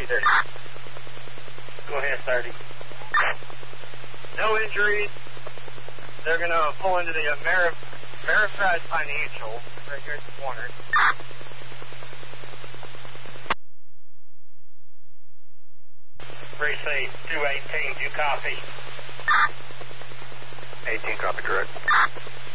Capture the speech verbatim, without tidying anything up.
copy this. Go ahead, thirty. No injuries. They're going to pull into the Ameri- Ameriprise Financial right here at the corner. Precinct two eighteen, do you copy? eighteen, copy, direct.